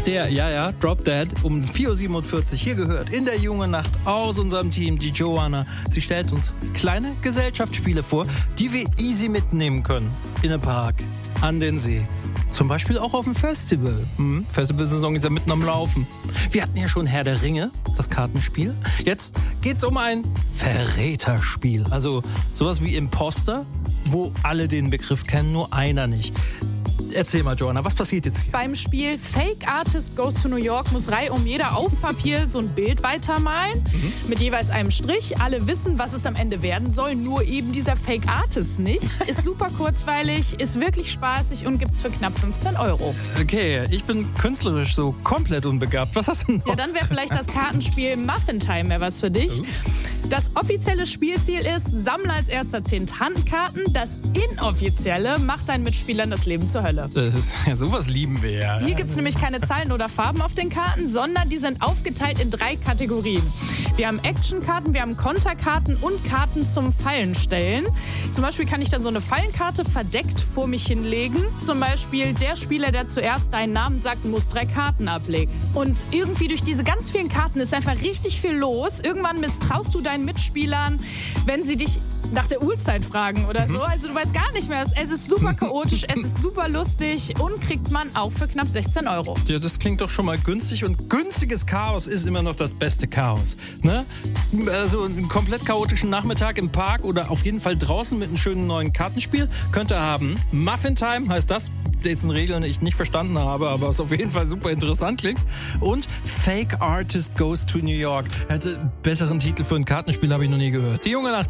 auf der, Drop Dead, um 4.47 Uhr hier gehört. In der jungen Nacht aus unserem Team, die Joanna. Sie stellt uns kleine Gesellschaftsspiele vor, die wir easy mitnehmen können. In den Park, an den See. Zum Beispiel auch auf dem Festival. Festivalsaison ist ja mitten am Laufen. Wir hatten ja schon Herr der Ringe, das Kartenspiel. Jetzt geht's um ein Verräterspiel. Also sowas wie Imposter, wo alle den Begriff kennen, nur einer nicht. Erzähl mal, Joanna, was passiert jetzt hier? Beim Spiel Fake Artist Goes to New York muss reihum jeder auf Papier so ein Bild weitermalen. Mit jeweils einem Strich. Alle wissen, was es am Ende werden soll, nur eben dieser Fake Artist nicht. Ist super kurzweilig, ist wirklich spaßig und gibt's für knapp 15 €. Okay, ich bin künstlerisch so komplett unbegabt. Was hast du noch? Ja, dann wäre vielleicht das Kartenspiel Muffin Time mehr was für dich. Das offizielle Spielziel ist, sammle als erster 10 Tantenkarten. Das inoffizielle macht deinen Mitspielern das Leben zur Hölle. Ja, sowas lieben wir ja. Hier gibt es nämlich keine Zahlen oder Farben auf den Karten, sondern die sind aufgeteilt in 3 Kategorien. Wir haben Actionkarten, wir haben Konterkarten und Karten zum Fallenstellen. Zum Beispiel kann ich dann so eine Fallenkarte verdeckt vor mich hinlegen. Zum Beispiel der Spieler, der zuerst deinen Namen sagt, muss 3 Karten ablegen. Und irgendwie durch diese ganz vielen Karten ist einfach richtig viel los. Irgendwann misstraust du deinen Mitspielern, wenn sie dich nach der Uhrzeit fragen oder so. Also du weißt gar nicht mehr. Es ist super chaotisch, es ist super lustig und kriegt man auch für knapp 16 €. Ja, das klingt doch schon mal günstig und günstiges Chaos ist immer noch das beste Chaos. Ne? Also einen komplett chaotischen Nachmittag im Park oder auf jeden Fall draußen mit einem schönen neuen Kartenspiel könnt ihr haben. Muffin Time heißt das, dessen Regeln ich nicht verstanden habe, aber es auf jeden Fall super interessant klingt. Und Fake Artist Goes to New York. Also besseren Titel für ein Kartenspiel habe ich noch nie gehört. Die junge Nacht